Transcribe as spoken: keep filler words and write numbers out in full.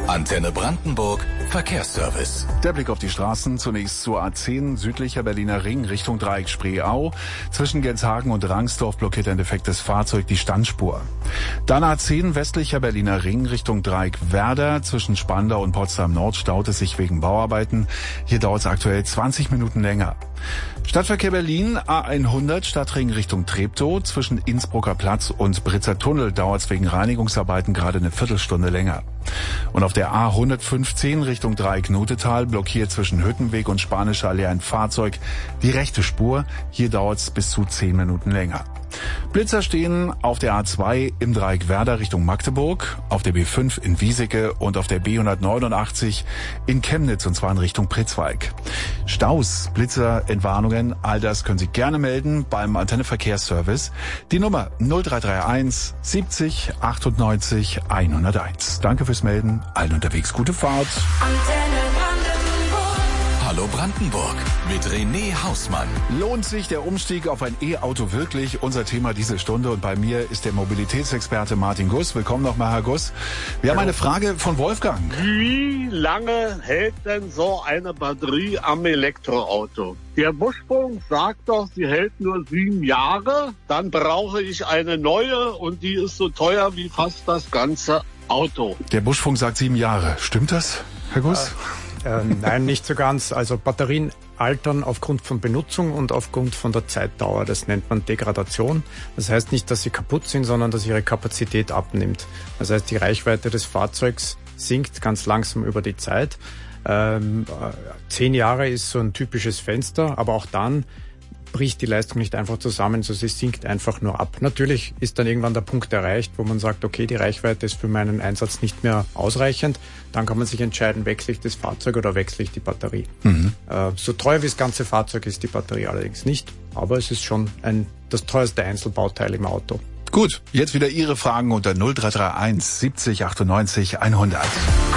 Antenne Brandenburg Verkehrsservice. Der Blick auf die Straßen. Zunächst zur A zehn, südlicher Berliner Ring, Richtung Dreieck Spreeau. Zwischen Genshagen und Rangsdorf blockiert ein defektes Fahrzeug die Standspur. Dann A zehn, westlicher Berliner Ring, Richtung Dreieck Werder. Zwischen Spandau und Potsdam Nord staut es sich wegen Bauarbeiten. Hier dauert es aktuell zwanzig Minuten länger. Stadtverkehr Berlin, A hundert, Stadtring Richtung Treptow. Zwischen Innsbrucker Platz und Britzer Tunnel dauert es wegen Reinigungsarbeiten gerade eine Viertelstunde länger. Und auf der A hundertfünfzehn Richtung Dreieck Notetal blockiert zwischen Hüttenweg und Spanische Allee ein Fahrzeug die rechte Spur. Hier dauert es bis zu zehn Minuten länger. Blitzer stehen auf der A zwei im Dreieck Werder Richtung Magdeburg, auf der B fünf in Wieseke und auf der B hundertneunundachtzig in Chemnitz, und zwar in Richtung Pritzwalk. Staus, Blitzer, Entwarnungen, all das können Sie gerne melden beim Antenne Verkehrsservice. Die Nummer null drei drei eins siebzig achtundneunzig hunderteins. Danke fürs Melden, allen unterwegs gute Fahrt. Hallo Brandenburg mit René Hausmann. Lohnt sich der Umstieg auf ein E-Auto wirklich? Unser Thema diese Stunde, und bei mir ist der Mobilitätsexperte Martin Guss. Willkommen nochmal, Herr Guss. Wir haben eine Frage von Wolfgang. Wie lange hält denn so eine Batterie am Elektroauto? Der Buschfunk sagt doch, sie hält nur sieben Jahre. Dann brauche ich eine neue und die ist so teuer wie fast das ganze Auto. Der Buschfunk sagt sieben Jahre. Stimmt das, Herr Guss? Äh. Äh, nein, nicht so ganz. Also Batterien altern aufgrund von Benutzung und aufgrund von der Zeitdauer. Das nennt man Degradation. Das heißt nicht, dass sie kaputt sind, sondern dass ihre Kapazität abnimmt. Das heißt, die Reichweite des Fahrzeugs sinkt ganz langsam über die Zeit. Ähm, zehn Jahre ist so ein typisches Fenster, aber auch dann bricht die Leistung nicht einfach zusammen, so sie sinkt einfach nur ab. Natürlich ist dann irgendwann der Punkt erreicht, wo man sagt, okay, die Reichweite ist für meinen Einsatz nicht mehr ausreichend. Dann kann man sich entscheiden, wechsle ich das Fahrzeug oder wechsle ich die Batterie. Mhm. Äh, so teuer wie das ganze Fahrzeug ist die Batterie allerdings nicht, aber es ist schon ein, das teuerste Einzelbauteil im Auto. Gut, jetzt wieder Ihre Fragen unter null drei drei eins siebzig achtundneunzig hundert.